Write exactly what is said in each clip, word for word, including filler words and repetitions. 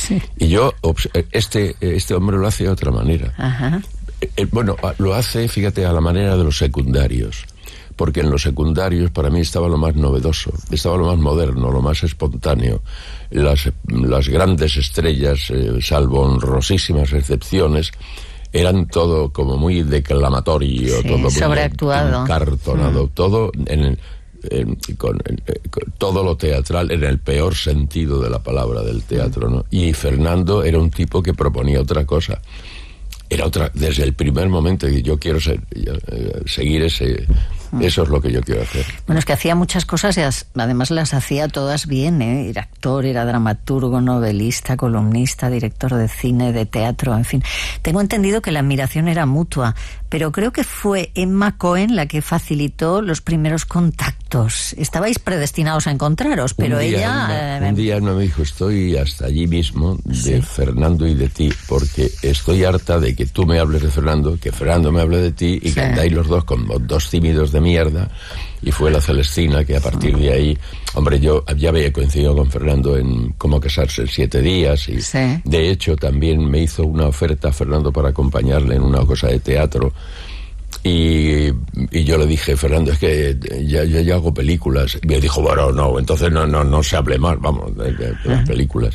Sí. Y yo, este, este hombre lo hace de otra manera. Ajá. Bueno, lo hace, fíjate, a la manera de los secundarios. Porque en los secundarios para mí estaba lo más novedoso, estaba lo más moderno, lo más espontáneo. Las, las grandes estrellas, eh, salvo honrosísimas excepciones, eran todo como muy declamatorio, sí, todo muy sobreactuado, encartonado, mm. todo en el, en, con, en, con todo lo teatral en el peor sentido de la palabra del teatro, ¿no? Y Fernando era un tipo que proponía otra cosa. Era otra, desde el primer momento que yo quiero ser, yo, eh, seguir ese, eso es lo que yo quiero hacer. Bueno, es que hacía muchas cosas y además las hacía todas bien, ¿eh? Era actor, era dramaturgo, novelista, columnista, director de cine, de teatro, en fin. Tengo entendido que la admiración era mutua, pero creo que fue Emma Cohen la que facilitó los primeros contactos. Estabais predestinados a encontraros, pero un día, ella... Una, eh, un día me dijo, estoy hasta allí mismo de sí. Fernando y de ti, porque estoy harta de que tú me hables de Fernando, que Fernando me hable de ti y sí. que andáis los dos como dos tímidos de mierda. Y fue la Celestina que a partir de ahí, hombre, yo ya había coincidido con Fernando en Cómo casarse en siete días y sí. de hecho también me hizo una oferta a Fernando para acompañarle en una cosa de teatro. Y, y yo le dije, Fernando, es que ya, ya, ya hago películas. Y me dijo, bueno, no, entonces no, no, no se hable más, vamos, de, de, de las películas.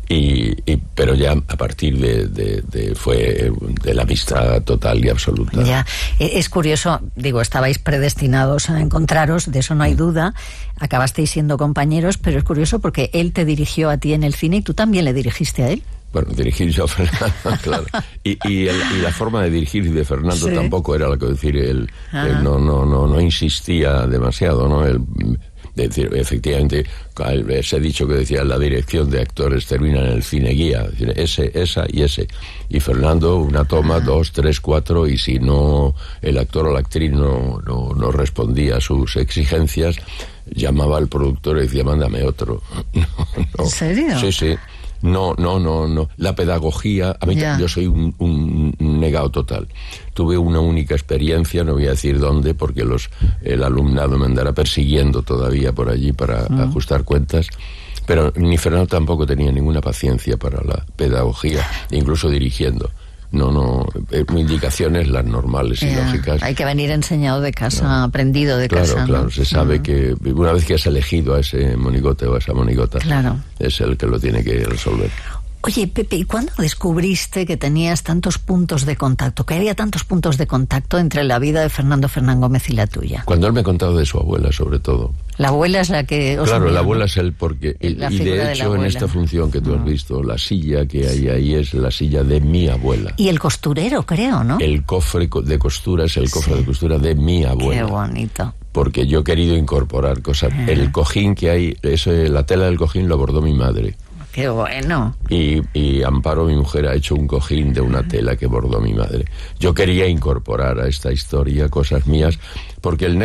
Y, y, pero ya a partir de, de, de fue de la amistad total y absoluta. Ya, es curioso, digo, estabais predestinados a encontraros, de eso no hay duda, acabasteis siendo compañeros, pero es curioso porque él te dirigió a ti en el cine y tú también le dirigiste a él. Bueno, dirigir yo a Fernando, claro. Y, y, el, y la forma de dirigir de Fernando sí. tampoco era la que decir, él, él no, no, no, no insistía demasiado, ¿no? Él, de decir, efectivamente, ese dicho que decía, la dirección de actores termina en el cine guía, es decir, ese, esa y ese. Y Fernando, una toma, ah. dos, tres, cuatro, y si no, el actor o la actriz no, no, no respondía a sus exigencias, llamaba al productor y decía, mándame otro. No, no. ¿En serio? Sí, sí. No, no, no, no. La pedagogía, a mí yeah. yo soy un, un negado total. Tuve una única experiencia, no voy a decir dónde, porque los el alumnado me andará persiguiendo todavía por allí para mm. ajustar cuentas. Pero ni Fernando tampoco tenía ninguna paciencia para la pedagogía, incluso dirigiendo. No, no, eh, indicaciones las normales y yeah. lógicas. Hay que venir enseñado de casa, no. aprendido de claro, casa. Claro, claro, ¿no? se sabe uh-huh. que una vez que has elegido a ese monigote o a esa monigota, claro. es el que lo tiene que resolver. Oye, Pepe, ¿y cuándo descubriste que tenías tantos puntos de contacto, que había tantos puntos de contacto entre la vida de Fernando Fernán Gómez y la tuya? Cuando él me ha contado de su abuela, sobre todo. La abuela es la que os Claro, unió, la abuela ¿no? es él porque... Y, la y de hecho, de en esta función que tú has visto, la silla que hay ahí es la silla de mi abuela. Y el costurero, creo, ¿no? El cofre de costura es el cofre sí. de costura de mi abuela. Qué bonito. Porque yo he querido incorporar cosas. Ah. El cojín que hay, eso, la tela del cojín lo bordó mi madre. ¡Qué bueno! Y, y Amparo, mi mujer, ha hecho un cojín de una tela que bordó mi madre. Yo quería incorporar a esta historia cosas mías, porque el,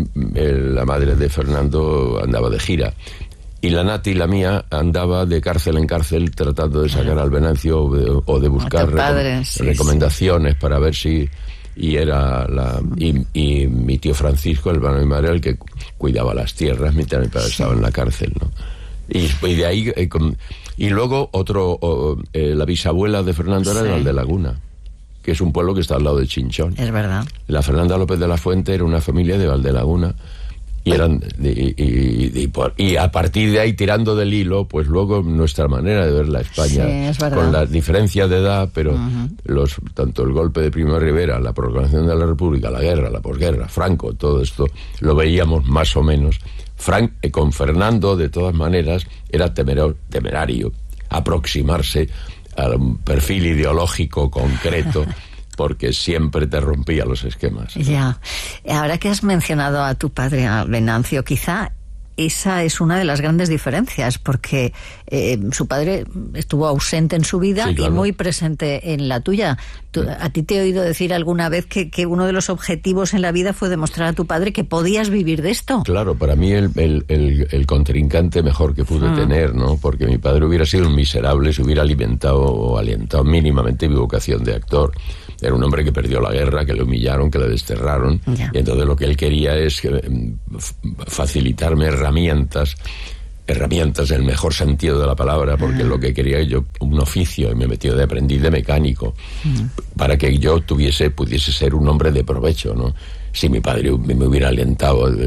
el, la madre de Fernando andaba de gira. Y la Nati, la mía, andaba de cárcel en cárcel tratando de sacar al Venancio o de, o de buscar padre, recom sí, recomendaciones sí. para ver si... Y era la y, y mi tío Francisco, el hermano de mi madre, el que cuidaba las tierras mientras mi padre sí. estaba en la cárcel, ¿no? Y, y de ahí eh, con, y luego otro oh, eh, la bisabuela de Fernando era sí. de Valdelaguna, que es un pueblo que está al lado de Chinchón. Es verdad. La Fernanda López de la Fuente era una familia de Valdelaguna y eran y, y, y, por, y a partir de ahí, tirando del hilo, pues luego nuestra manera de ver la España, sí, con las diferencias de edad, pero uh-huh. los tanto el golpe de Primo de Rivera, la proclamación de la República, la guerra, la posguerra, Franco, todo esto lo veíamos más o menos. Frank, eh, con Fernando, de todas maneras, era temerario, temerario aproximarse a un perfil ideológico concreto, porque siempre te rompía los esquemas. Ya. Ahora que has mencionado a tu padre, a Venancio, quizá esa es una de las grandes diferencias, porque eh, su padre estuvo ausente en su vida sí, claro. y muy presente en la tuya. Tú, a ti te he oído decir alguna vez que, que uno de los objetivos en la vida fue demostrar a tu padre que podías vivir de esto. Claro, para mí el, el, el, el contrincante mejor que pude mm. tener, ¿no? Porque mi padre hubiera sido un miserable si hubiera alimentado o alentado mínimamente mi vocación de actor. Era un hombre que perdió la guerra, que le humillaron, que le desterraron. Yeah. Y entonces lo que él quería es que, facilitarme herramientas herramientas en el mejor sentido de la palabra, porque uh-huh. lo que quería yo, un oficio, y me metió de aprendiz de mecánico, uh-huh. para que yo tuviese, pudiese ser un hombre de provecho, ¿no? Si mi padre me hubiera alentado